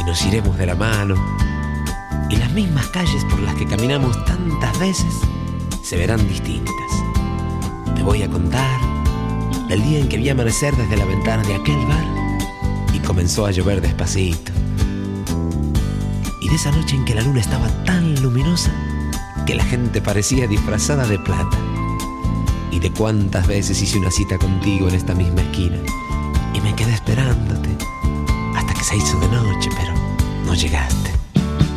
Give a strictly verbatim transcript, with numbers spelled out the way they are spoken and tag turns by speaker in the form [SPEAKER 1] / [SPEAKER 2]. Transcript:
[SPEAKER 1] nos iremos de la mano, y las mismas calles por las que caminamos tantas veces se verán distintas. Te voy a contar el día en que vi amanecer desde la ventana de aquel bar y comenzó a llover despacito. Y de esa noche en que la luna estaba tan luminosa que la gente parecía disfrazada de plata. Y de cuántas veces hice una cita contigo en esta misma esquina y me quedé esperándote hasta que se hizo de noche, pero no llegaste.